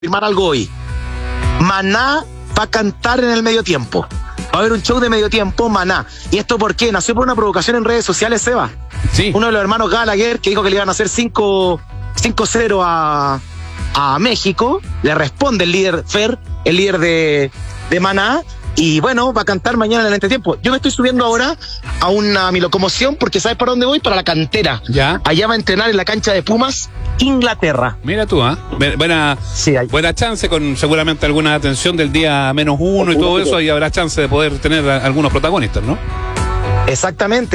confirmar algo hoy. Maná va a cantar en el medio tiempo. Va a haber un show de medio tiempo, Maná. ¿Y esto por qué? Nació por una provocación en redes sociales, Seba. Sí. Uno de los hermanos Gallagher, que dijo que le iban a hacer 5-0 a México. Le responde el líder Fer, el líder de Maná. Y bueno, va a cantar mañana en el entretiempo. Yo me estoy subiendo ahora a mi locomoción porque ¿sabes para dónde voy? Para la cantera. Ya. Allá va a entrenar en la cancha de Pumas, Inglaterra. Mira tú, buena chance con seguramente alguna atención del día -1 y todo eso, ahí habrá chance de poder tener algunos protagonistas, ¿no? Exactamente.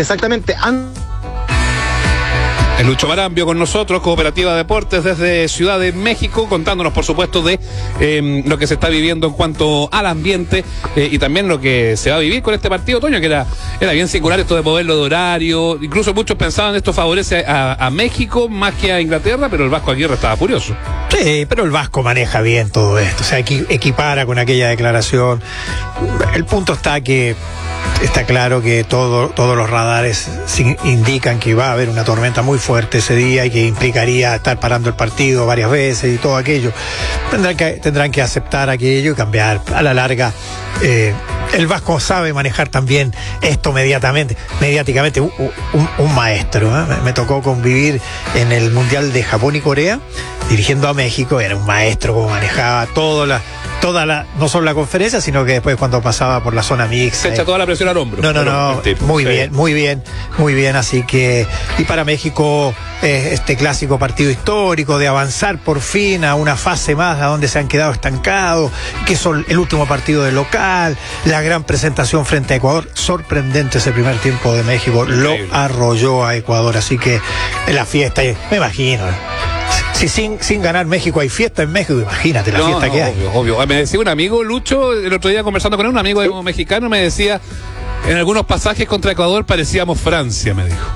El Lucho Marambio con nosotros, Cooperativa Deportes desde Ciudad de México, contándonos por supuesto de lo que se está viviendo en cuanto al ambiente y también lo que se va a vivir con este partido, Toño, que era bien singular esto de moverlo de horario. Incluso muchos pensaban esto favorece a México más que a Inglaterra, pero el Vasco Aguirre estaba furioso. Sí, pero el Vasco maneja bien todo esto, o sea, equipara con aquella declaración. El punto está que está claro que todos los radares indican que va a haber una tormenta muy fuerte ese día y que implicaría estar parando el partido varias veces y todo aquello. Tendrán que aceptar aquello y cambiar. A la larga, el Vasco sabe manejar también esto mediáticamente, un maestro. Me tocó convivir en el Mundial de Japón y Corea, dirigiendo a México. Era un maestro como manejaba no solo la conferencia, sino que después cuando pasaba por la zona mixta. Se echa toda la presión al hombro. No, muy bien, así que, y para México, este clásico partido histórico de avanzar por fin a una fase más a donde se han quedado estancados, que son el último partido de local, la gran presentación frente a Ecuador, sorprendente ese primer tiempo de México, increíble. Lo arrolló a Ecuador, así que la fiesta, me imagino. Si sin ganar México hay fiesta en México, imagínate la fiesta que hay. Obvio. Me decía un amigo, Lucho, el otro día conversando con él, un amigo mexicano, me decía, en algunos pasajes contra Ecuador parecíamos Francia, me dijo.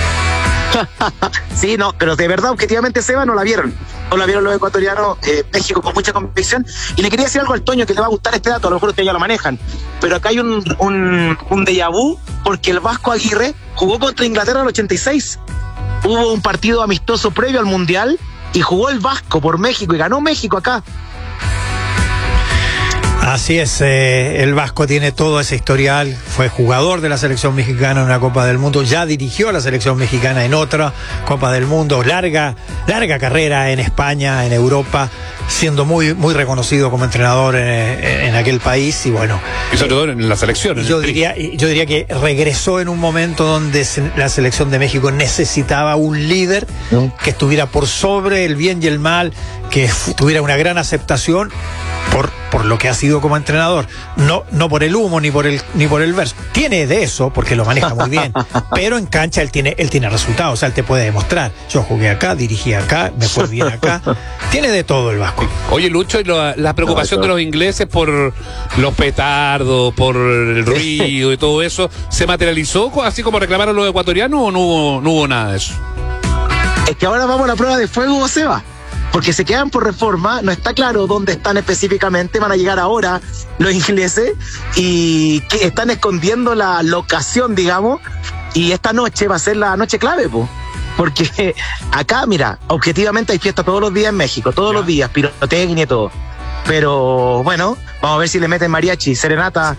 Sí, no, pero de verdad, objetivamente, Seba, no la vieron los ecuatorianos, México con mucha convicción. Y le quería decir algo al Toño que le va a gustar este dato, a lo mejor ustedes ya lo manejan, pero acá hay un déjà vu, porque el Vasco Aguirre jugó contra Inglaterra en el 86. Hubo un partido amistoso previo al Mundial y jugó el Vasco por México y ganó México acá. Así es, el Vasco tiene todo ese historial, fue jugador de la selección mexicana en una Copa del Mundo, ya dirigió a la selección mexicana en otra Copa del Mundo, larga carrera en España, en Europa, siendo muy reconocido como entrenador en aquel país y bueno. Y sobre todo en la selección. Yo diría que regresó en un momento donde la selección de México necesitaba un líder que estuviera por sobre el bien y el mal, que tuviera una gran aceptación por lo que ha sido como entrenador, no por el humo ni por el verso. Tiene de eso porque lo maneja muy bien, pero en cancha él tiene resultados, o sea, él te puede demostrar, yo jugué acá, dirigí acá, me fue bien acá. Tiene de todo el Vasco. Oye, Lucho, y la preocupación de los ingleses por los petardos, por el ruido y todo eso, ¿se materializó así como reclamaron los ecuatorianos o no hubo nada de eso? Es que ahora vamos a la prueba de fuego, Seba. Porque se quedan por Reforma, no está claro dónde están específicamente, van a llegar ahora los ingleses y que están escondiendo la locación, digamos, y esta noche va a ser la noche clave, porque acá, mira, objetivamente hay fiesta todos los días en México, todos los días, pirotecnia y todo. Pero bueno, vamos a ver si le meten mariachi, serenata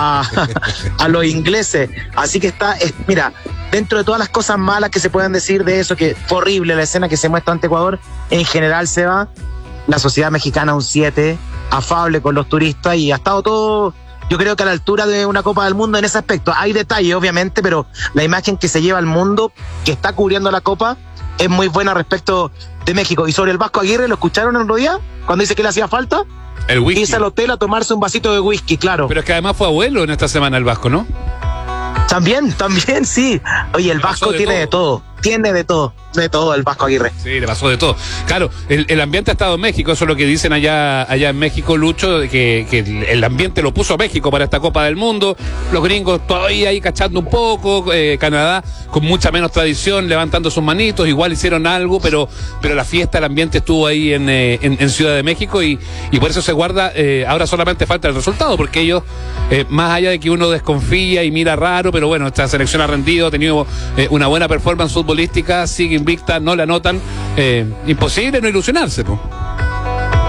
a los ingleses. Así que mira, dentro de todas las cosas malas que se puedan decir de eso, que fue horrible la escena que se muestra ante Ecuador, en general se va, la sociedad mexicana un 7, afable con los turistas y ha estado todo, yo creo que a la altura de una Copa del Mundo en ese aspecto. Hay detalles, obviamente, pero la imagen que se lleva al mundo, que está cubriendo la Copa, es muy buena respecto de México. Y sobre el Vasco Aguirre, ¿lo escucharon el otro día? Cuando dice que le hacía falta. El whisky. Irse al hotel a tomarse un vasito de whisky, claro. Pero es que además fue abuelo en esta semana el Vasco, ¿no? También, sí. Oye, el Vasco tiene de todo. Tiene de todo el Vasco Aguirre. Sí, le pasó de todo. Claro, el ambiente ha estado en México, eso es lo que dicen allá en México, Lucho, que el ambiente lo puso México para esta Copa del Mundo. Los gringos todavía ahí cachando un poco, Canadá con mucha menos tradición, levantando sus manitos, igual hicieron algo, pero la fiesta, el ambiente estuvo ahí en Ciudad de México y por eso se guarda, ahora solamente falta el resultado, porque ellos, más allá de que uno desconfía y mira raro, pero bueno, esta selección ha rendido, ha tenido una buena performance futbolística, sigue invicta, no la anotan, imposible no ilusionarse, po.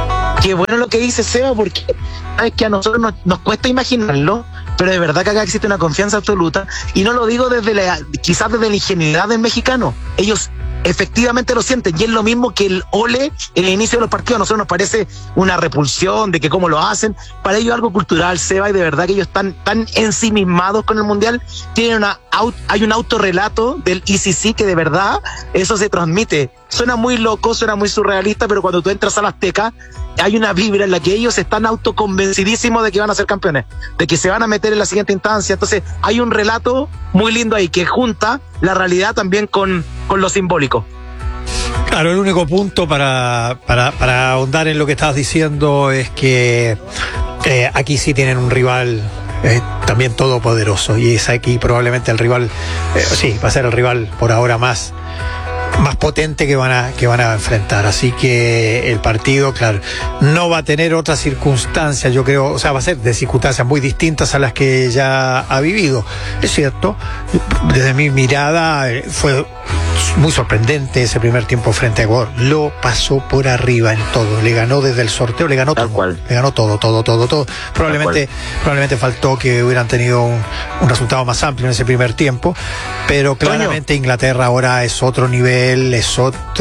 qué bueno lo que dice Seba, porque sabes que a nosotros nos cuesta imaginarlo, pero de verdad que acá existe una confianza absoluta, y no lo digo quizás desde la ingenuidad del mexicano. Ellos efectivamente lo sienten, y es lo mismo que el ole en el inicio de los partidos. A nosotros nos parece una repulsión de que cómo lo hacen. Para ellos es algo cultural, Seba, y de verdad que ellos están tan ensimismados con el Mundial. Hay un autorrelato del ICC que de verdad eso se transmite. Suena muy loco, suena muy surrealista, pero cuando tú entras a la Azteca hay una vibra en la que ellos están autoconvencidísimos de que van a ser campeones, de que se van a meter en la siguiente instancia. Entonces hay un relato muy lindo ahí que junta la realidad también con lo simbólico. Claro, el único punto para ahondar en lo que estabas diciendo es que aquí sí tienen un rival también todopoderoso, y es aquí probablemente el rival, sí, va a ser el rival por ahora más potente que van a enfrentar. Así que el partido, claro, no va a tener otras circunstancias, yo creo, o sea, va a ser de circunstancias muy distintas a las que ya ha vivido. Es cierto, desde mi mirada fue muy sorprendente ese primer tiempo frente a Ecuador. Lo pasó por arriba en todo, le ganó desde el sorteo, le ganó todo, le ganó todo. Probablemente faltó que hubieran tenido un resultado más amplio en ese primer tiempo, pero claramente Inglaterra ahora es otro nivel, es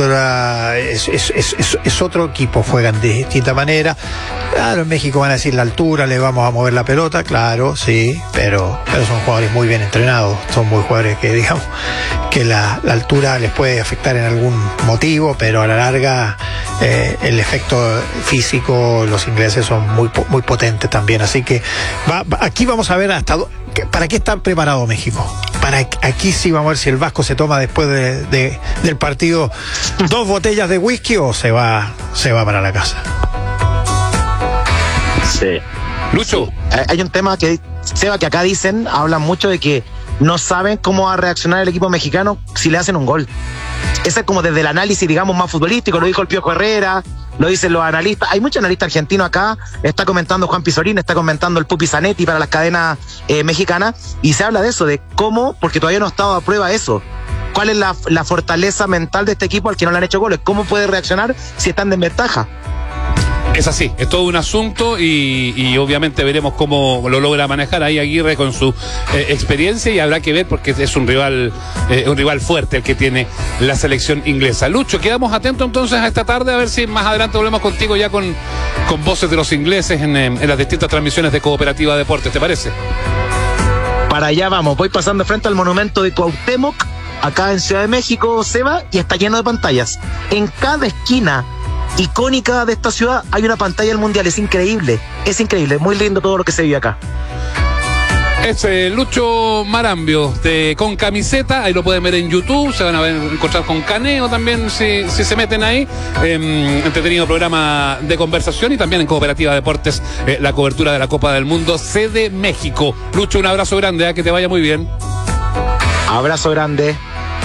otro equipo, juegan de distinta manera. Claro, en México van a decir la altura, le vamos a mover la pelota, claro, sí, pero son jugadores muy bien entrenados, son muy jugadores que, digamos, que la altura les puede afectar en algún motivo, pero a la larga el efecto físico, los ingleses son muy potentes también. Así que aquí vamos a ver para qué está preparado México. Aquí sí vamos a ver si el Vasco se toma después del partido 2 botellas de whisky o se va para la casa. Sí. Lucho, hay un tema que, Seba, que acá hablan mucho de que no saben cómo va a reaccionar el equipo mexicano si le hacen un gol. Ese es como desde el análisis, digamos, más futbolístico. Lo dijo el Piojo Herrera, lo dicen los analistas. Hay muchos analistas argentinos acá. Está comentando Juan Pizorín, está comentando el Pupi Zanetti para las cadenas mexicanas. Y se habla de eso, de cómo, porque todavía no ha estado a prueba eso. ¿Cuál es la fortaleza mental de este equipo al que no le han hecho goles? ¿Cómo puede reaccionar si están en desventaja? es así, es todo un asunto y obviamente veremos cómo lo logra manejar ahí Aguirre con su experiencia, y habrá que ver porque es un rival fuerte el que tiene la selección inglesa. Lucho, quedamos atentos entonces a esta tarde, a ver si más adelante volvemos contigo ya con voces de los ingleses en las distintas transmisiones de Cooperativa Deportes, ¿te parece? Para allá vamos, voy pasando frente al monumento de Cuauhtémoc, acá en Ciudad de México, Seba, y está lleno de pantallas. En cada esquina icónica de esta ciudad hay una pantalla del Mundial, es increíble, muy lindo todo lo que se vive acá. Es Lucho Marambio con camiseta, ahí lo pueden ver en YouTube, se van a encontrar con Caneo también si se meten ahí. Entretenido programa de conversación, y también en Cooperativa Deportes la cobertura de la Copa del Mundo, sede México. Lucho, un abrazo grande, que te vaya muy bien. Abrazo grande.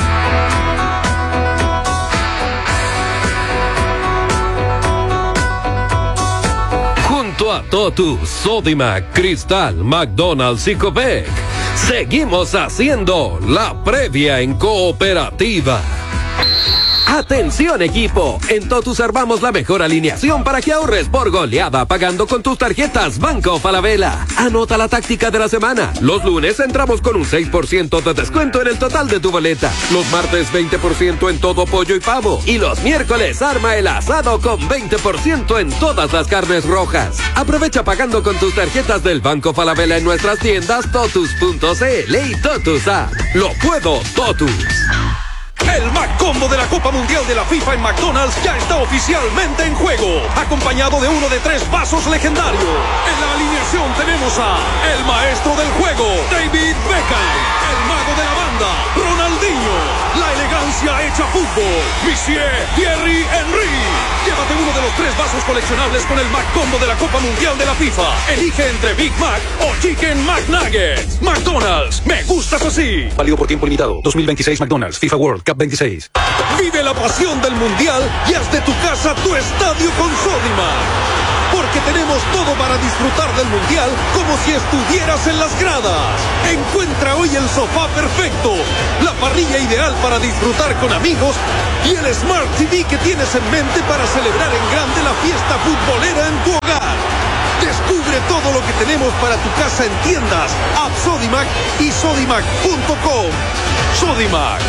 A Totus, Sodimac, Cristal, McDonald's y Copec. Seguimos haciendo la previa en Cooperativa. Atención equipo, en Totus armamos la mejor alineación para que ahorres por goleada pagando con tus tarjetas Banco Falabella. Anota la táctica de la semana. Los lunes entramos con un 6% de descuento en el total de tu boleta. Los martes 20% en todo pollo y pavo. Y los miércoles arma el asado con 20% en todas las carnes rojas. Aprovecha pagando con tus tarjetas del Banco Falabella en nuestras tiendas Totus.cl y Totus App. Lo puedo Totus. El McCombo de la Copa Mundial de la FIFA en McDonald's ya está oficialmente en juego, acompañado de uno de 3 vasos legendarios. En la alineación tenemos a el maestro del juego, David Beckham, el mago de la banda, Ronaldinho, la elegancia hecha fútbol, Monsieur Thierry Henry. Llévate uno de los 3 vasos coleccionables con el McCombo de la Copa Mundial de la FIFA. Elige entre Big Mac o Chicken McNuggets. McDonald's, me gustas así. Válido por tiempo limitado. 2026 McDonald's FIFA World Cup 26. Vive la pasión del Mundial y haz de tu casa tu estadio con Sodimac. Porque tenemos tenemos todo para disfrutar del Mundial como si estuvieras en las gradas. Encuentra hoy el sofá perfecto, la parrilla ideal para disfrutar con amigos y el Smart TV que tienes en mente para celebrar en grande la fiesta futbolera en tu hogar. Descubre todo lo que tenemos para tu casa en tiendas, app Sodimac y sodimac.com. Sodimac.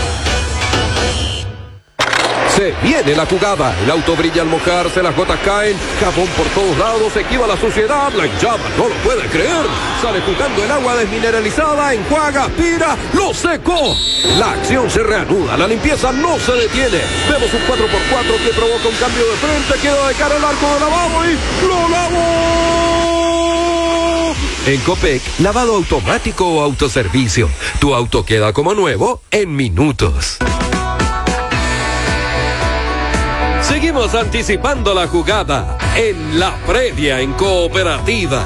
Se viene la jugada, el auto brilla al mojarse, las gotas caen, jabón por todos lados, se esquiva la suciedad, la hinchada no lo puede creer, sale jugando el agua desmineralizada, enjuaga, aspira, lo secó. La acción se reanuda, la limpieza no se detiene. Vemos un 4x4 que provoca un cambio de frente, queda de cara al arco de lavado y ¡lo lavó! En Copec, lavado automático o autoservicio, tu auto queda como nuevo en minutos. Seguimos anticipando la jugada en la previa en Cooperativa.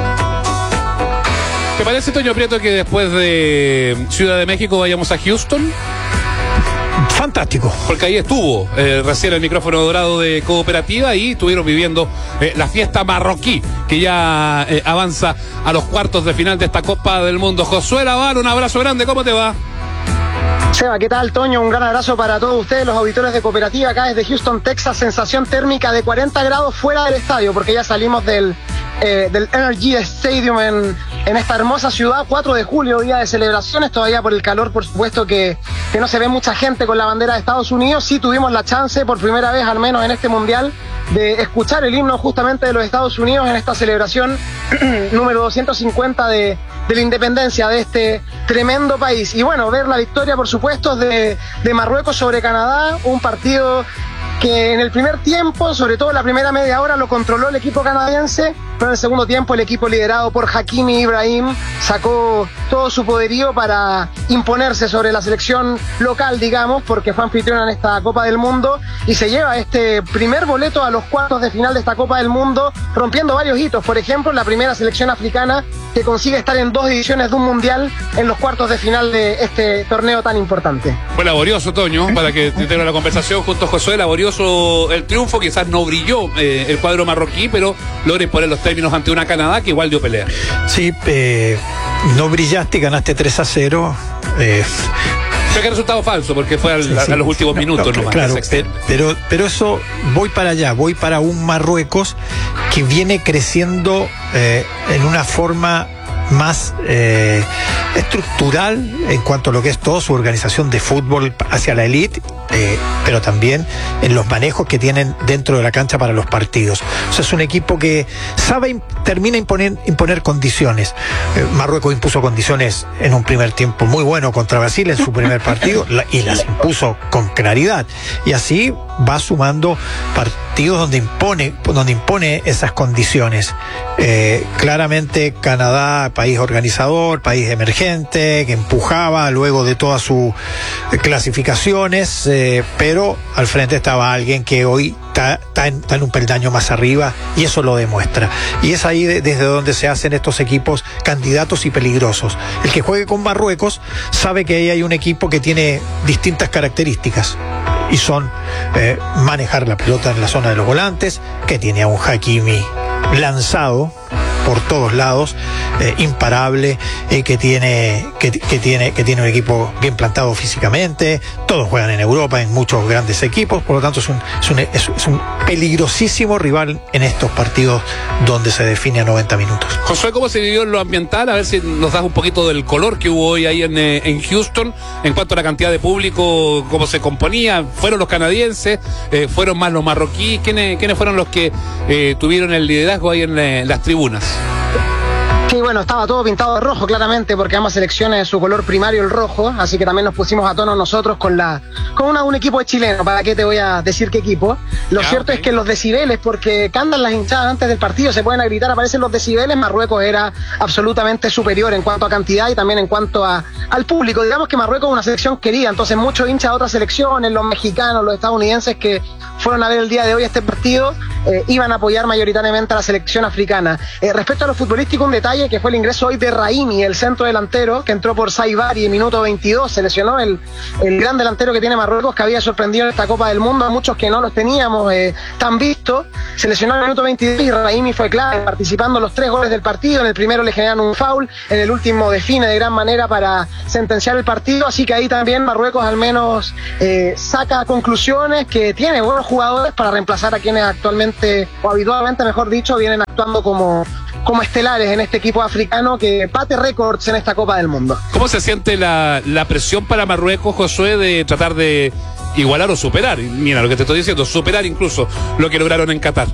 ¿Te parece, Toño Prieto, que después de Ciudad de México vayamos a Houston? Fantástico. Porque ahí estuvo recién el micrófono dorado de Cooperativa y estuvieron viviendo la fiesta marroquí que ya avanza a los cuartos de final de esta Copa del Mundo. Josué Laval, un abrazo grande, ¿cómo te va? Seba, ¿qué tal, Toño? Un gran abrazo para todos ustedes, los auditores de Cooperativa, acá desde Houston, Texas. Sensación térmica de 40 grados fuera del estadio, porque ya salimos del Energy Stadium en esta hermosa ciudad. 4 de julio, día de celebraciones, todavía por el calor, por supuesto que no se ve mucha gente con la bandera de Estados Unidos. Sí tuvimos la chance, por primera vez al menos en este mundial, de escuchar el himno justamente de los Estados Unidos en esta celebración número 250 de la independencia de este tremendo país. Y bueno, ver la victoria, por supuesto, de Marruecos sobre Canadá, un partido que en el primer tiempo, sobre todo en la primera media hora, lo controló el equipo canadiense, pero en el segundo tiempo el equipo liderado por Hakimi Ibrahim sacó todo su poderío para imponerse sobre la selección local, digamos, porque fue anfitriona en esta Copa del Mundo y se lleva este primer boleto a los cuartos de final de esta Copa del Mundo, rompiendo varios hitos. Por ejemplo, la primera selección africana que consigue estar en 2 ediciones de un mundial en los cuartos de final de este torneo tan importante. Fue laborioso, Toño, para que te tenga la conversación junto a Josué, laborioso el triunfo, quizás no brilló el cuadro marroquí, pero logra imponer los términos ante una Canadá que igual dio pelea. Sí, no brillaste y ganaste 3-0. Fue que resultado falso, porque fue a los últimos minutos nomás. Claro, pero eso, voy para allá, voy para un Marruecos que viene creciendo en una forma más estructural en cuanto a lo que es toda su organización de fútbol hacia la élite, pero también en los manejos que tienen dentro de la cancha para los partidos. O sea, es un equipo que termina imponer condiciones. Marruecos impuso condiciones en un primer tiempo muy bueno contra Brasil en su primer partido y las impuso con claridad. Y así va sumando partidos donde impone esas condiciones. Claramente Canadá, país organizador, país emergente, que empujaba luego de todas sus clasificaciones, pero al frente estaba alguien que hoy está en un peldaño más arriba y eso lo demuestra. Y es ahí desde donde se hacen estos equipos candidatos y peligrosos. El que juegue con Marruecos sabe que ahí hay un equipo que tiene distintas características y son manejar la pelota en la zona de los volantes, que tiene a un Hakimi lanzado por todos lados, imparable, que tiene un equipo bien plantado físicamente. Todos juegan en Europa en muchos grandes equipos, por lo tanto es un peligrosísimo rival en estos partidos donde se define a 90 minutos. Josué, ¿cómo se vivió en lo ambiental? A ver si nos das un poquito del color que hubo hoy ahí en Houston, en cuanto a la cantidad de público, cómo se componía. ¿Fueron los canadienses? ¿Fueron más los marroquíes? ¿Quiénes fueron los que tuvieron el liderazgo ahí en las tribunas? Sí, bueno, estaba todo pintado de rojo, claramente, porque ambas selecciones su color primario el rojo, así que también nos pusimos a tono nosotros con un equipo de chileno. ¿Para qué te voy a decir qué equipo? Lo cierto es que los decibeles, porque cantan las hinchadas antes del partido, se pueden gritar, aparecen los decibeles. Marruecos era absolutamente superior en cuanto a cantidad y también en cuanto al público. Digamos que Marruecos es una selección querida, entonces muchos hinchas de otras selecciones, los mexicanos, los estadounidenses que fueron a ver el día de hoy este partido, iban a apoyar mayoritariamente a la selección africana. Respecto a lo futbolístico, un detalle que fue el ingreso hoy de Raimi, el centro delantero, que entró por Saibari en minuto 22, se lesionó el gran delantero que tiene Marruecos, que había sorprendido en esta Copa del Mundo a muchos que no los teníamos tan vistos. Se lesionó en minuto 22 y Raimi fue clave, participando en los 3 goles del partido. En el primero le generan un foul, en el último define de gran manera para sentenciar el partido, así que ahí también Marruecos al menos saca conclusiones, que tiene buenos jugadores para reemplazar a quienes actualmente, o habitualmente mejor dicho, vienen actuando como estelares en este equipo africano que bate récords en esta Copa del Mundo. ¿Cómo se siente la presión para Marruecos, Josué, de tratar de igualar o superar? Mira lo que te estoy diciendo, superar incluso lo que lograron en Qatar.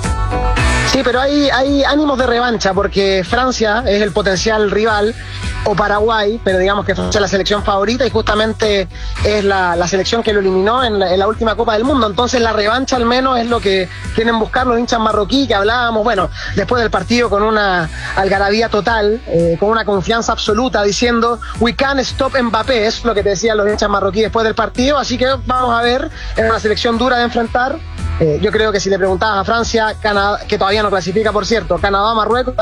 Sí, pero hay ánimos de revancha porque Francia es el potencial rival, o Paraguay, pero digamos que Francia es la selección favorita y justamente es la selección que lo eliminó en la última Copa del Mundo. Entonces la revancha al menos es lo que quieren buscar los hinchas marroquí, que hablábamos, bueno, después del partido con una algarabía total, con una confianza absoluta, diciendo we can't stop Mbappé, es lo que te decían los hinchas marroquí después del partido, así que vamos a ver, es una selección dura de enfrentar. Yo creo que si le preguntabas a Francia, Canadá, que todavía no clasifica, por cierto, Canadá, Marruecos,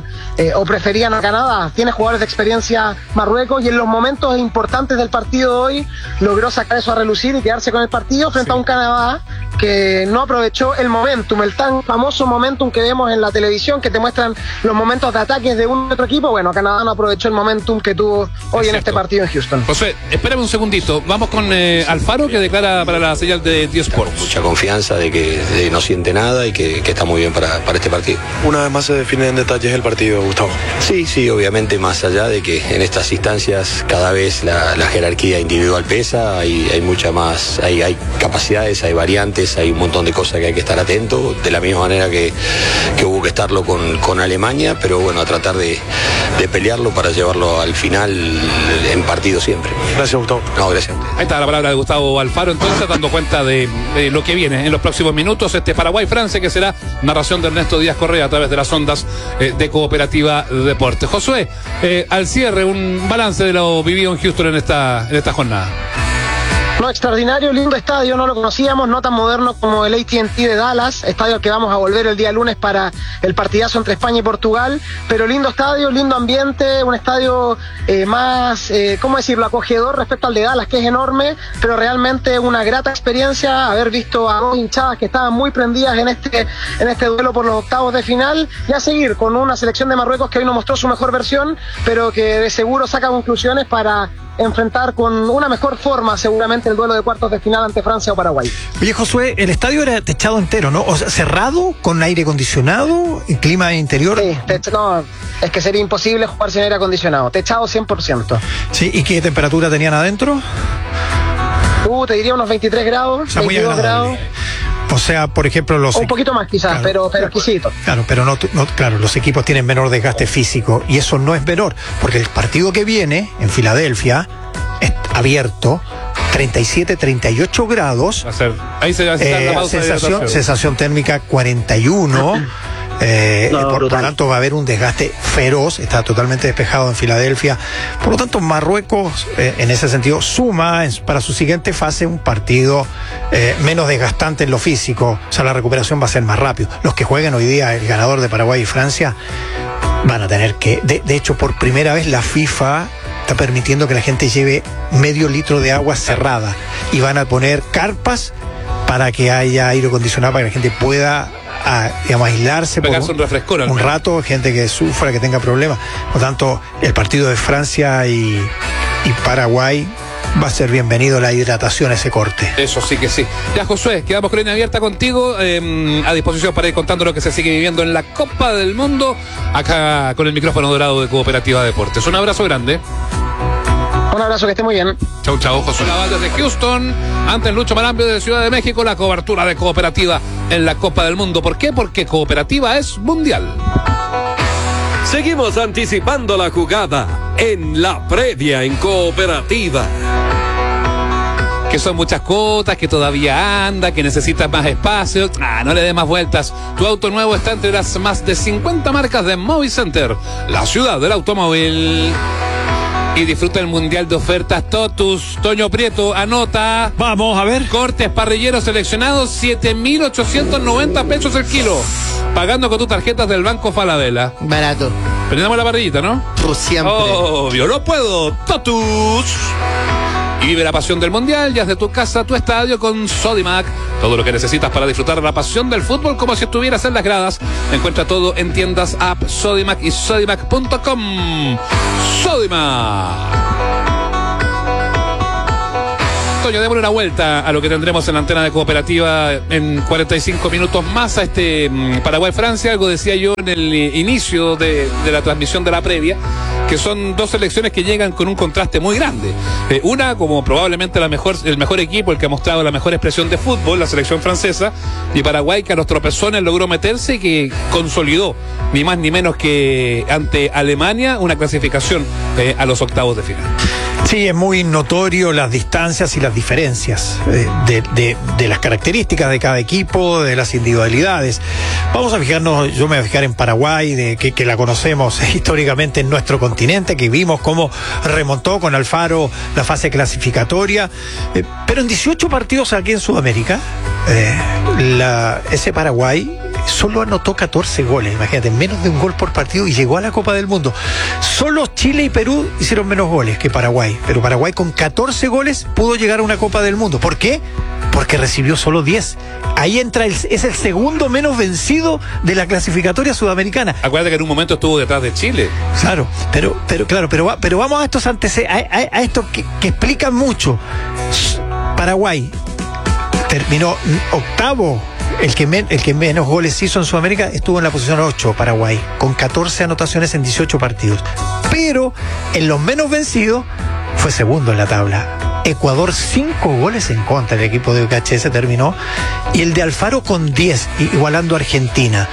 o preferían a Canadá. Tiene jugadores de experiencia Marruecos y en los momentos importantes del partido de hoy logró sacar eso a relucir y quedarse con el partido frente a un Canadá que no aprovechó el momentum, el tan famoso momentum que vemos en la televisión, que te muestran los momentos de ataques de un otro equipo. Bueno, Canadá no aprovechó el momentum que tuvo hoy en este partido en Houston. José, espérame un segundito, vamos con Alfaro, que declara para la señal de T-Sports. Mucha confianza de que no siente nada y que está muy bien para este partido. Una vez más se define en detalles el partido, Gustavo. Sí, obviamente, más allá de que en estas instancias cada vez la jerarquía individual pesa, hay mucha más, hay capacidades, hay variantes, hay un montón de cosas que hay que estar atento, de la misma manera que hubo que estarlo con Alemania, pero bueno, a tratar de pelearlo para llevarlo al final en partido siempre. Gracias, Gustavo. No, gracias a usted. Ahí está la palabra de Gustavo Alfaro, entonces, dando cuenta de lo que viene en los próximos minutos, Paraguay-Francia, que será narración de Ernesto Díaz Correa a través de las ondas de Cooperativa Deportes. Josué, al cierre, un balance de lo vivido en Houston en esta jornada. No, extraordinario, lindo estadio, no lo conocíamos, no tan moderno como el AT&T de Dallas, estadio al que vamos a volver el día lunes para el partidazo entre España y Portugal, pero lindo estadio, lindo ambiente, un estadio más, ¿cómo decirlo?, acogedor respecto al de Dallas, que es enorme, pero realmente una grata experiencia haber visto a 2 hinchadas que estaban muy prendidas en este duelo por los octavos de final, y a seguir con una selección de Marruecos que hoy no mostró su mejor versión, pero que de seguro saca conclusiones para enfrentar con una mejor forma seguramente el duelo de cuartos de final ante Francia o Paraguay. Oye, Josué, el estadio era techado entero, ¿no? O sea, cerrado, con aire acondicionado, en clima interior. Sí, no, es que sería imposible jugar sin aire acondicionado, techado 100%. Sí, ¿y qué temperatura tenían adentro? Te diría unos 23 grados, o sea, 22 grados. O sea, por ejemplo, un poquito más quizás, claro, pero exquisito. Claro, pero no, claro, los equipos tienen menor desgaste físico y eso no es menor, porque el partido que viene en Filadelfia es abierto, 37, 38 grados. Ahí se va a hacer la pausa de sensación térmica 41. Por lo tanto va a haber un desgaste feroz, está totalmente despejado en Filadelfia, por lo tanto Marruecos en ese sentido suma para su siguiente fase un partido menos desgastante en lo físico, o sea, la recuperación va a ser más rápido. Los que jueguen hoy día, el ganador de Paraguay y Francia, van a tener que, de hecho, por primera vez la FIFA está permitiendo que la gente lleve medio litro de agua cerrada y van a poner carpas para que haya aire acondicionado, para que la gente pueda aislarse por un rato, gente que sufra, que tenga problemas. Por lo tanto, el partido de Francia y Paraguay va a ser bienvenido, la hidratación, ese corte. Eso sí que sí. Ya, Josué, quedamos con línea abierta contigo, a disposición para ir contando lo que se sigue viviendo en la Copa del Mundo, acá con el micrófono dorado de Cooperativa Deportes. Un abrazo grande. Un abrazo, que esté muy bien. Chau, Josué Laval desde Houston. Antes Lucho Marambio de Ciudad de México, la cobertura de Cooperativa en la Copa del Mundo. ¿Por qué? Porque Cooperativa es mundial. Seguimos anticipando la jugada en la previa en Cooperativa. Que son muchas cuotas, que todavía anda, que necesitas más espacio. No le dé más vueltas. Tu auto nuevo está entre las más de 50 marcas de Movicenter, la ciudad del automóvil. Y disfruta el mundial de ofertas Totus. Toño Prieto, anota. Vamos a ver. Cortes parrilleros seleccionados, 7.890 pesos el kilo. Pagando con tus tarjetas del Banco Falabella. Barato. Prendamos la parrillita, ¿no? Por siempre. Obvio, no puedo. Totus. Y vive la pasión del mundial, ya desde tu casa, tu estadio con Sodimac. Todo lo que necesitas para disfrutar la pasión del fútbol como si estuvieras en las gradas. Encuentra todo en tiendas app Sodimac y sodimac.com. Sodimac. Toño, démosle una vuelta a lo que tendremos en la antena de Cooperativa en 45 minutos más a este Paraguay-Francia. Algo decía yo en el inicio de la transmisión de la previa, que son dos selecciones que llegan con un contraste muy grande. Una como probablemente el mejor equipo, el que ha mostrado la mejor expresión de fútbol, la selección francesa, y Paraguay, que a los tropezones logró meterse y que consolidó ni más ni menos que ante Alemania una clasificación a los octavos de final. Sí, es muy notorio las distancias y las diferencias de las características de cada equipo, de las individualidades. Vamos a fijarnos, yo me voy a fijar en Paraguay, que la conocemos históricamente en nuestro continente, que vimos cómo remontó con Alfaro la fase clasificatoria, pero en 18 partidos aquí en Sudamérica, ese Paraguay solo anotó 14 goles, imagínate, menos de un gol por partido, y llegó a la Copa del Mundo. Solo Chile y Perú hicieron menos goles que Paraguay, pero Paraguay con 14 goles pudo llegar a una Copa del Mundo. ¿Por qué? Porque recibió solo 10. Ahí entra, es el segundo menos vencido de la clasificatoria sudamericana. Acuérdate que en un momento estuvo detrás de Chile. Claro, pero vamos a estos antecedentes, a esto que explican mucho. Paraguay terminó octavo. El que menos goles hizo en Sudamérica estuvo en la posición 8, Paraguay, con 14 anotaciones en 18 partidos. Pero en los menos vencidos fue segundo en la tabla. Ecuador 5 goles en contra, el equipo de UKHS terminó, y el de Alfaro con 10, igualando a Argentina.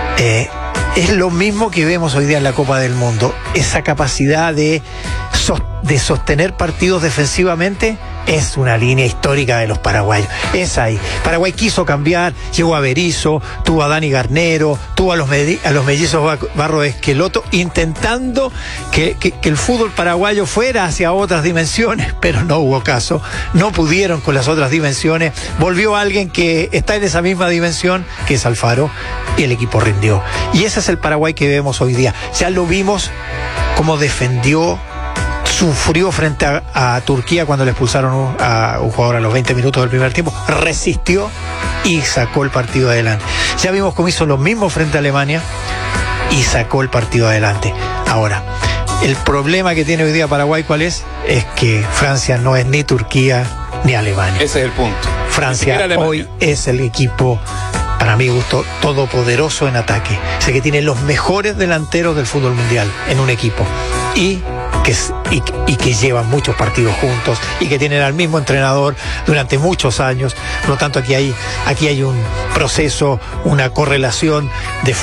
Es lo mismo que vemos hoy día en la Copa del Mundo, esa capacidad de sostener partidos defensivamente. Es una línea histórica de los paraguayos. Es ahí. Paraguay quiso cambiar, llegó a Berizzo, tuvo a Dani Garnero, tuvo a los mellizos Barro Esqueloto, intentando que el fútbol paraguayo fuera hacia otras dimensiones, pero no hubo caso. No pudieron con las otras dimensiones. Volvió alguien que está en esa misma dimensión, que es Alfaro, y el equipo rindió. Y ese es el Paraguay que vemos hoy día. Ya lo vimos cómo defendió. Sufrió frente a Turquía cuando le expulsaron a un jugador a los 20 minutos del primer tiempo, resistió y sacó el partido adelante. Ya vimos cómo hizo lo mismo frente a Alemania y sacó el partido adelante. Ahora, el problema que tiene hoy día Paraguay, ¿cuál es? Es que Francia no es ni Turquía ni Alemania. Ese es el punto. Francia hoy es el equipo, para mi gusto, todopoderoso en ataque. Sé que tiene los mejores delanteros del fútbol mundial en un equipo. Y que llevan muchos partidos juntos y que tienen al mismo entrenador durante muchos años. Por lo tanto, aquí hay un proceso, una correlación de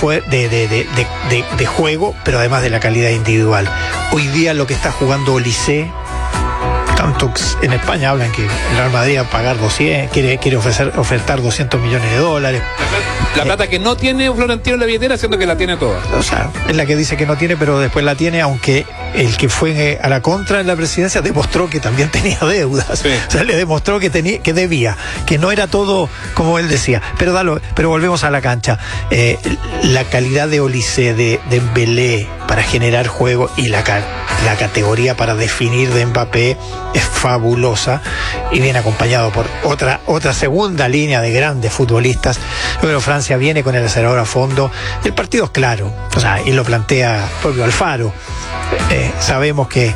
juego, pero además de la calidad individual. Hoy día lo que está jugando Olise, tanto en España hablan que el Real Madrid va a pagar 200, quiere ofertar $200 millones. La plata que no tiene Florentino en la billetera, siendo que la tiene toda. O sea, es la que dice que no tiene, pero después la tiene, aunque el que fue a la contra en la presidencia demostró que también tenía deudas. Sí. O sea, le demostró que debía, que no era todo como él decía. Pero volvemos a la cancha. La calidad de Olise, de Dembélé para generar juego, y la categoría para definir de Mbappé es fabulosa, y viene acompañado por otra segunda línea de grandes futbolistas. Pero Francia viene con el acelerador a fondo. El partido es claro, o sea, y lo plantea propio Alfaro. Sabemos que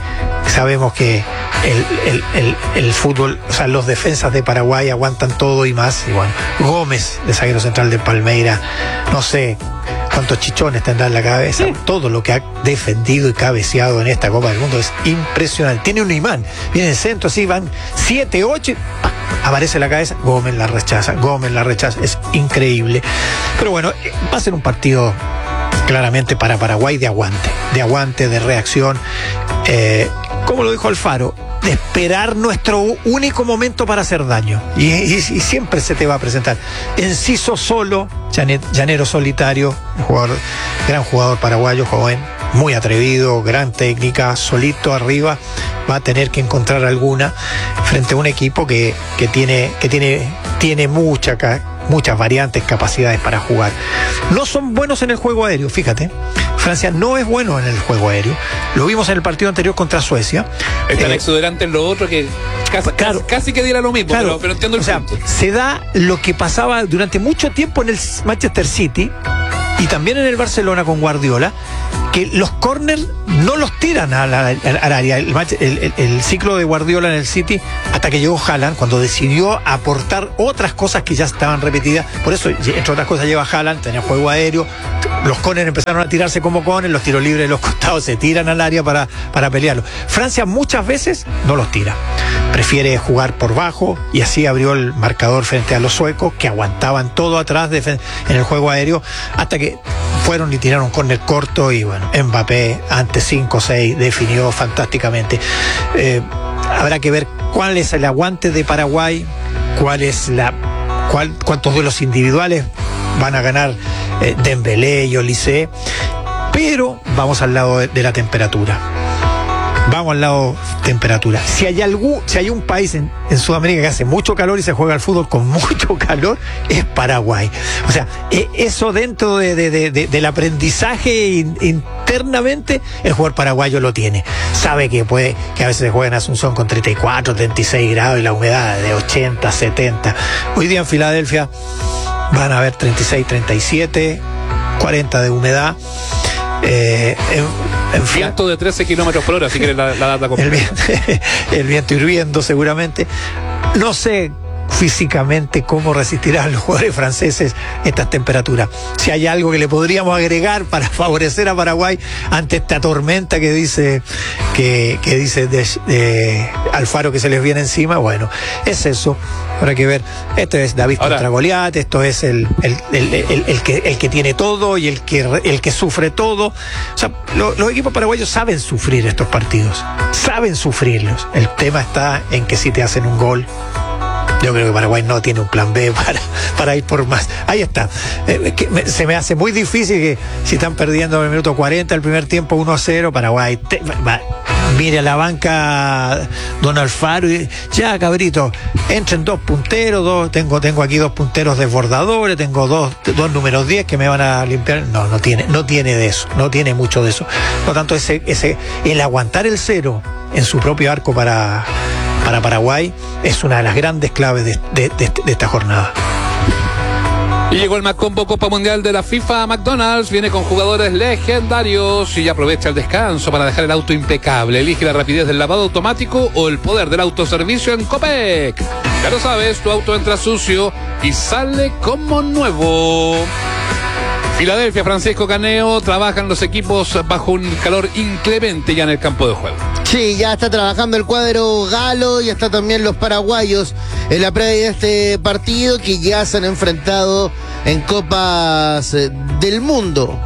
el fútbol, o sea, los defensas de Paraguay aguantan todo y más. Y bueno, Gómez, de zaguero central de Palmeiras, no sé cuántos chichones tendrá en la cabeza. Sí. Todo lo que ha defendido y cabeceado en esta Copa del Mundo es impresionante. Tiene un imán, viene en centro, así van 7, 8, aparece la cabeza, Gómez la rechaza, es increíble. Pero bueno, va a ser un partido claramente para Paraguay de aguante, de reacción, como lo dijo Alfaro, de esperar nuestro único momento para hacer daño, y siempre se te va a presentar Enciso solo, llanero solitario, gran jugador paraguayo, joven, muy atrevido, gran técnica, solito arriba, va a tener que encontrar alguna frente a un equipo que tiene muchas variantes, capacidades para jugar. No son buenos en el juego aéreo, fíjate. Francia no es bueno en el juego aéreo. Lo vimos en el partido anterior contra Suecia. Es tan exuberante en lo otro que casi que diera lo mismo, claro, pero entiendo el punto. Se da lo que pasaba durante mucho tiempo en el Manchester City y también en el Barcelona con Guardiola, que los córners no los tiran al área. El ciclo de Guardiola en el City, hasta que llegó Haaland, cuando decidió aportar otras cosas que ya estaban repetidas. Por eso, entre otras cosas, lleva Haaland, tenía juego aéreo. Los córners empezaron a tirarse como córners, los tiros libres de los costados se tiran al área para pelearlo. Francia muchas veces no los tira. Prefiere jugar por bajo y así abrió el marcador frente a los suecos, que aguantaban todo atrás en el juego aéreo, hasta que fueron y tiraron un córner corto y bueno, Mbappé ante 5-6 definió fantásticamente. Habrá que ver cuál es el aguante de Paraguay, cuántos duelos individuales van a ganar Dembélé y Olise, pero vamos al lado de la temperatura. Vamos al lado temperatura. Si hay un país en Sudamérica que hace mucho calor y se juega al fútbol con mucho calor, es Paraguay. O sea, eso dentro del aprendizaje internamente, el jugador paraguayo lo tiene. Sabe que a veces se juega en Asunción con 34, 36 grados y la humedad de 80, 70. Hoy día en Filadelfia van a haber 36, 37, 40 de humedad. Viento de 13 kilómetros por hora, si quieres la data completa. El viento hirviendo seguramente. No sé físicamente cómo resistirán los jugadores franceses estas temperaturas. Si hay algo que le podríamos agregar para favorecer a Paraguay ante esta tormenta que dice Alfaro que se les viene encima, bueno, es eso. Habrá que ver. Esto es David contra Goliat, esto es el que tiene todo y el que sufre todo. O sea, los equipos paraguayos saben sufrir estos partidos, saben sufrirlos. El tema está en que si te hacen un gol, yo creo que Paraguay no tiene un plan B para ir por más. Ahí está. Se me hace muy difícil que si están perdiendo en el minuto 40 el primer tiempo 1-0, Paraguay mire a la banca don Alfaro y ya, cabrito, entren dos punteros, tengo aquí dos punteros desbordadores, tengo dos números 10 que me van a limpiar. No tiene de eso, no tiene mucho de eso. Por lo tanto, el aguantar el cero en su propio arco para Paraguay es una de las grandes claves de esta jornada. Y llegó el Macombo Copa Mundial de la FIFA. McDonald's viene con jugadores legendarios y aprovecha el descanso para dejar el auto impecable. Elige la rapidez del lavado automático o el poder del autoservicio en Copec. Ya lo sabes, tu auto entra sucio y sale como nuevo. Filadelfia, Francisco Caneo, trabajan los equipos bajo un calor inclemente ya en el campo de juego. Sí, ya está trabajando el cuadro galo y está también los paraguayos en la previa de este partido que ya se han enfrentado en Copas del Mundo.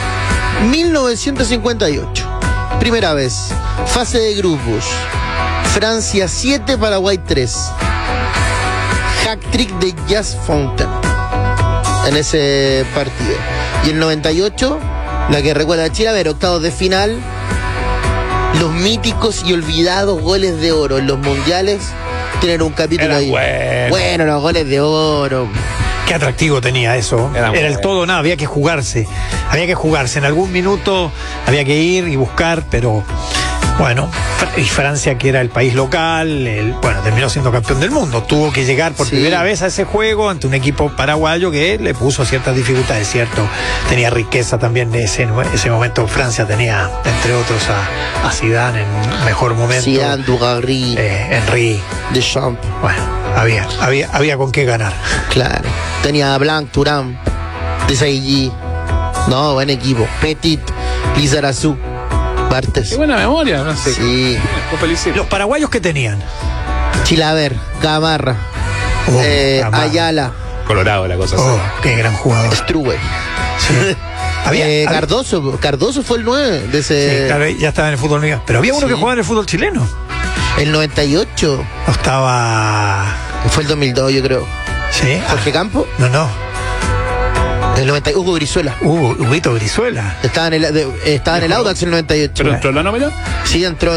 1958, primera vez, fase de grupos, Francia 7, Paraguay 3. Hack-trick de Jazz Fountain en ese partido. Y el 98, la que recuerda a Chile, a ver, octavos de final, los míticos y olvidados goles de oro en los mundiales. Tienen un capítulo ahí. Bueno, los goles de oro. Qué atractivo tenía eso. Era el todo nada, había que jugarse. En algún minuto había que ir y buscar, pero bueno, y Francia, que era el país local, terminó siendo campeón del mundo. Tuvo que llegar por primera vez a ese juego ante un equipo paraguayo que le puso ciertas dificultades, ¿cierto? Tenía riqueza también en ese momento. Francia tenía, entre otros, a Zidane en un mejor momento. Zidane, Dugarry, Henry, Deschamps. Bueno, había con qué ganar. Claro. Tenía a Blanc, Thuram, Desailly. No, buen equipo. Petit, Lizarazu. Bartes. Qué buena memoria, ¿no? Sí. Los paraguayos que tenían Chilaver, Gamarra, Ayala. Colorado la cosa. Qué gran jugador. Struwe. Sí. Cardoso fue el 9 de ese. Sí, claro, ya estaba en el fútbol mío. Pero había uno que jugaba en el fútbol chileno. El 98. No estaba. Fue el 2002, yo creo. Sí. ¿Jorge Campo? No. El 90, Hugo Brizuela. Huguito Brizuela. Estaba en el Audax en el 98. ¿Pero entró en la nómina? Sí, entró.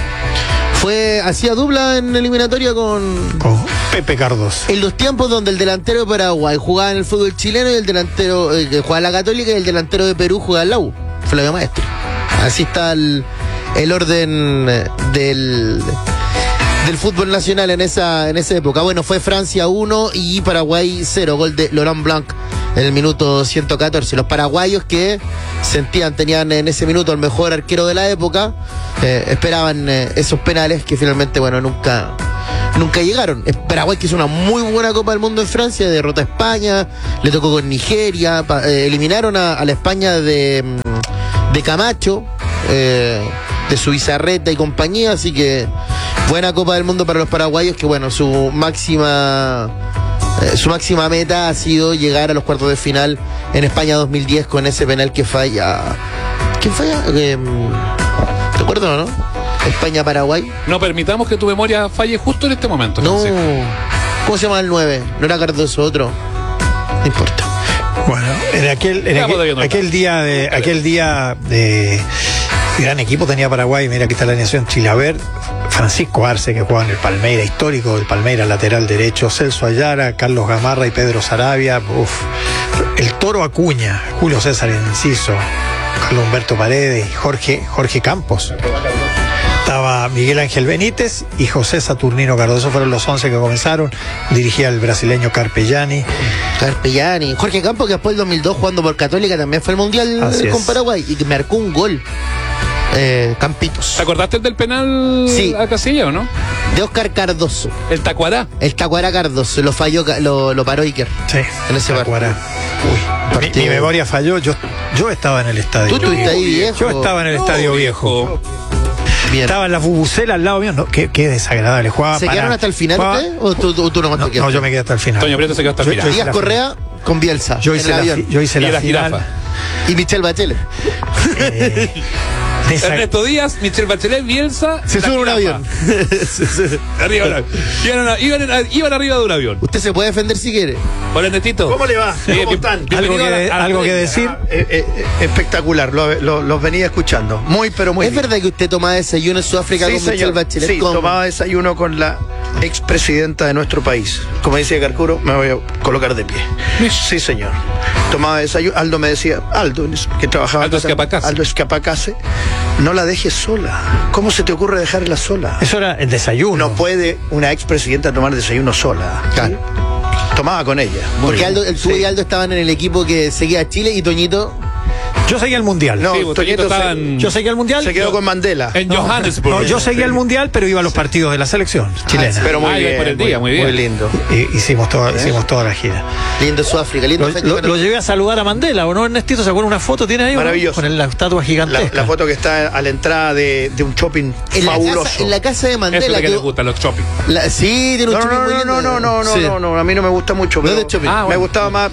Hacía dupla en eliminatoria con Pepe Cardoso. En los tiempos donde el delantero de Paraguay jugaba en el fútbol chileno y el delantero que jugaba en la Católica y el delantero de Perú jugaba en la U. Flavio Maestri. Así está el orden del fútbol nacional en esa época. Bueno, fue Francia 1 y Paraguay 0, gol de Laurent Blanc en el minuto 114. Los paraguayos que tenían en ese minuto el mejor arquero de la época, esperaban esos penales que finalmente, bueno, nunca llegaron. Paraguay que hizo una muy buena Copa del Mundo en Francia, derrotó a España, le tocó con Nigeria, eliminaron a la España de Camacho, de Zubizarreta y compañía, así que buena Copa del Mundo para los paraguayos, que bueno, su máxima meta ha sido llegar a los cuartos de final en España 2010 con ese penal que falla. ¿Quién falla? ¿Te acuerdas o no? España-Paraguay. No permitamos que tu memoria falle justo en este momento. No. Francisco. ¿Cómo se llama el 9? ¿No era Cardoso otro? No importa. Bueno, en aquel día de gran equipo tenía Paraguay. Mira, aquí está la alineación: Chilavert, Francisco Arce, que jugaba en el Palmeiras, histórico del Palmeiras, lateral derecho, Celso Ayala, Carlos Gamarra y Pedro Sarabia, el Toro Acuña, Julio César Enciso, Carlos Humberto Paredes y Jorge Campos. Estaba Miguel Ángel Benítez y José Saturnino Cardoso. Esos fueron los 11 que comenzaron. Dirigía el brasileño Carpellani. Jorge Campos, que después del 2002 jugando por Católica también fue al Mundial con Paraguay y que marcó un gol. Campitos. ¿Te acordaste del penal a Casilla o no? De Oscar Cardoso. El Tacuará Cardoso. Lo falló, lo paró Iker. Sí. En ese Tacuará. Mi memoria falló. Yo estaba en el estadio. ¿Tú estuviste ahí, viejo? Yo estaba en el estadio viejo. Bien. Estaba en la bubucela al lado mío. No, qué desagradable. ¿Se quedaron hasta el final usted? ¿O tú nomás te quedaste? No, yo me quedé hasta el final. Toño Prieto se quedó hasta el final. Díaz Correa con Bielsa. Yo hice la final. Y Michelle Bachelet. Ernesto Díaz, Michelle Bachelet, Bielsa. Se sube un avión. Iban arriba de un avión. Usted se puede defender si quiere. Hola, Ernestito. ¿Cómo le va? ¿Cómo están? ¿Algo que decir? Espectacular, los venía escuchando. Muy ¿Es bien. verdad que usted tomaba desayuno en Sudáfrica con Michelle Bachelet? Sí, tomaba desayuno con la expresidenta de nuestro país. Como decía Carcuro, me voy a colocar de pie. Sí, señor. Tomaba desayuno. Aldo me decía, que trabajaba. Aldo Escapacase. No la dejes sola. ¿Cómo se te ocurre dejarla sola? Eso era el desayuno. No puede una expresidenta tomar desayuno sola. Claro. Tomaba con ella. Porque tú y Aldo estaban en el equipo que seguía a Chile y Toñito. Yo seguía el Mundial. No, sí, Toñito yo seguía el Mundial. Se quedó con Mandela. En Johannesburg. No, yo seguía el Mundial, pero iba a los partidos de la selección chilena. Pero muy bien, por el día, muy bien. Muy lindo. Hicimos toda la gira. Lindo Sudáfrica, lindo. Lo llevé a saludar a Mandela, ¿o no, Ernestito? ¿Se acuerda una foto? ¿Tiene ahí? Maravilloso. Con la estatua gigantesca. La foto que está a la entrada de un shopping fabuloso. En la casa de Mandela. Eso es lo que les gustan los shopping. Sí, tiene un shopping muy lindo. No, a mí no me gusta mucho. No de shopping. Me gustaba más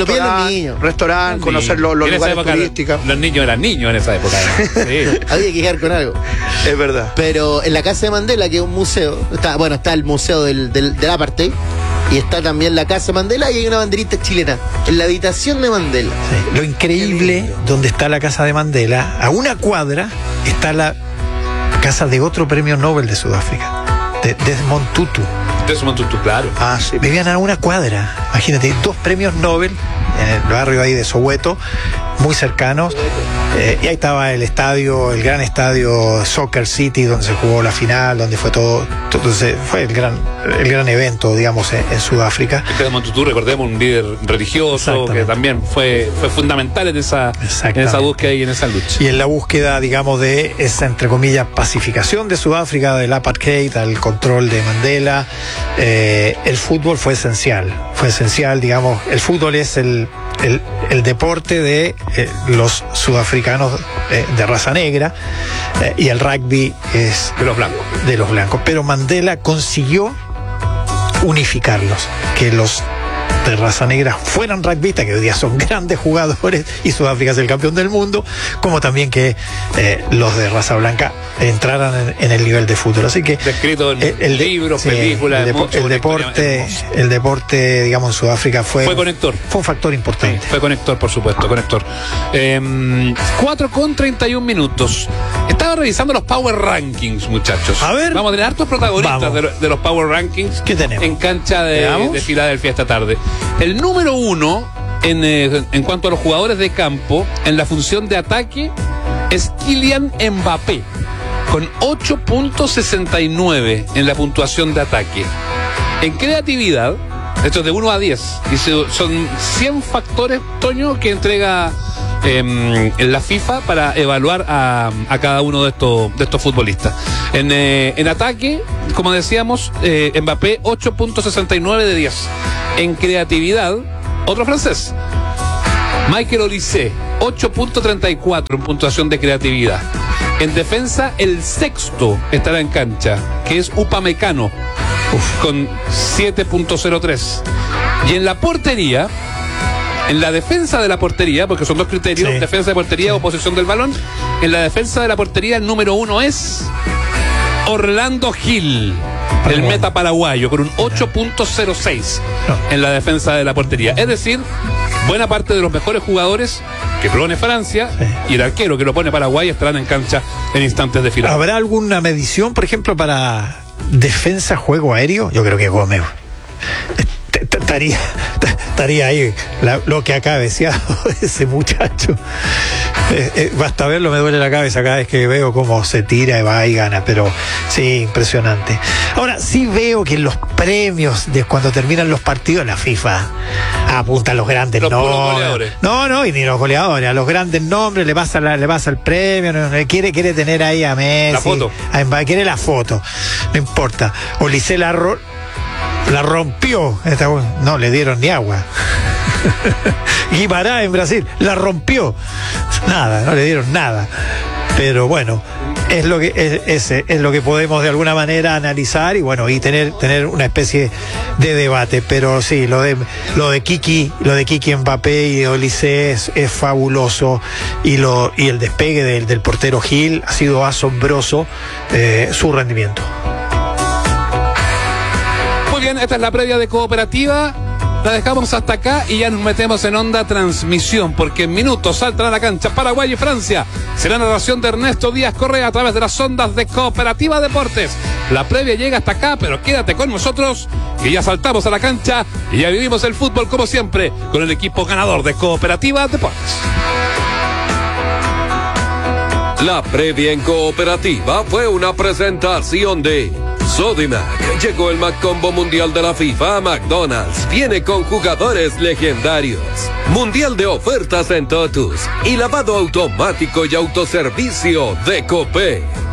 restaurante, conocer los lugares turísticos. Los niños eran niños en esa época. Sí. Había que quedar con algo. Es verdad. Pero en la casa de Mandela, que es un museo, está el museo del apartheid, y está también la casa de Mandela, y hay una banderita chilena en la habitación de Mandela. Sí. Lo increíble, donde está la casa de Mandela, a una cuadra está la casa de otro premio Nobel de Sudáfrica, de Desmond Tutu. Desmond Tutu, claro. Sí. Vivían a una cuadra. Imagínate, 2 premios Nobel en el barrio ahí de Soweto, muy cercanos. Y ahí estaba el gran estadio Soccer City, donde se jugó la final, donde fue todo. Entonces fue el gran evento, digamos, en Sudáfrica. Desmond Tutu, recordemos, un líder religioso que también fue fundamental en esa búsqueda y en esa lucha. Y en la búsqueda, digamos, de esa, entre comillas, pacificación de Sudáfrica, del apartheid, al control de Mandela, el fútbol fue esencial. Fue esencial, digamos, el fútbol es el deporte de los sudafricanos de raza negra, y el rugby es de los blancos. Pero Mandela consiguió unificarlos, que los de raza negra fueran rugbyistas, que hoy día son grandes jugadores y Sudáfrica es el campeón del mundo, como también que los de raza blanca entraran en el nivel de fútbol. Así que descrito en libros, películas, el deporte, digamos, en Sudáfrica fue conector. Fue un factor importante. Sí, fue conector, por supuesto, conector. 4:31 minutos. Estaba revisando los Power Rankings, muchachos. A ver. Vamos a tener hartos protagonistas de los Power Rankings. ¿Qué tenemos? En cancha de Filadelfia esta tarde. El número 1 en cuanto a los jugadores de campo en la función de ataque es Kylian Mbappé, con 8.69 en la puntuación de ataque. En creatividad, esto es de 1 a 10, y son 100 factores, Toño, que entrega en la FIFA para evaluar a cada uno de estos futbolistas. En ataque, como decíamos, Mbappé 8.69 de 10. En creatividad, otro francés, Michael Olise, 8.34 en puntuación de creatividad. En defensa, el sexto estará en cancha, que es Upamecano, con 7.03. Y en la portería, en la defensa de la portería, porque son dos criterios, sí, defensa de portería o posesión del balón, en la defensa de la portería el número 1 es Orlando Gil, el meta paraguayo, con un 8.06 en la defensa de la portería. Es decir, buena parte de los mejores jugadores que pone Francia y el arquero que lo pone Paraguay estarán en cancha en instantes de final. ¿Habrá alguna medición, por ejemplo, para defensa, juego aéreo? Yo creo que Gómez estaría ahí lo que ha cabeceado ese muchacho. Basta verlo, me duele la cabeza cada vez que veo cómo se tira y va y gana, pero sí, impresionante. Ahora, sí veo que en los premios de cuando terminan los partidos, la FIFA apunta a los grandes nombres. No, y ni los goleadores, a los grandes nombres le pasa el premio, quiere tener ahí a Messi, la foto. Quiere la foto, no importa. Olise la rompió, no le dieron ni agua. Guimarães en Brasil la rompió, nada, no le dieron nada, pero bueno, es lo que podemos de alguna manera analizar y bueno, y tener una especie de debate. Pero sí, lo de Kiki Mbappé y de Olise es fabuloso, y el despegue del portero Gil ha sido asombroso, su rendimiento. Muy bien, esta es la previa de Cooperativa. La dejamos hasta acá y ya nos metemos en onda transmisión, porque en minutos saltan a la cancha Paraguay y Francia. Será narración de Ernesto Díaz Correa a través de las ondas de Cooperativa Deportes. La previa llega hasta acá, pero quédate con nosotros, que ya saltamos a la cancha y ya vivimos el fútbol como siempre con el equipo ganador de Cooperativa Deportes. La previa en Cooperativa fue una presentación de Sodimac. Llegó el Maccombo Mundial de la FIFA a McDonald's. Viene con jugadores legendarios. Mundial de ofertas en Totus y lavado automático y autoservicio de Copé.